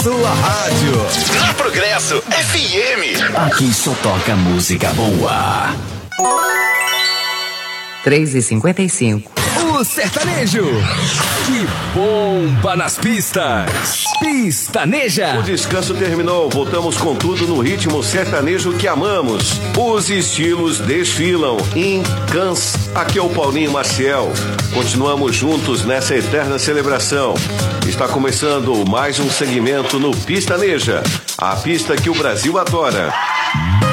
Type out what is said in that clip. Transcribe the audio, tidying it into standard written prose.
sua rádio. Na Progresso FM. Aqui só toca música boa. 3h55. O sertanejo que bomba nas pistas. Pistaneja. O descanso terminou, voltamos com tudo no ritmo sertanejo que amamos. Os estilos desfilam. Aqui é o Paulinho Maciel. Continuamos juntos nessa eterna celebração. Está começando mais um segmento no Pistaneja, a pista que o Brasil adora.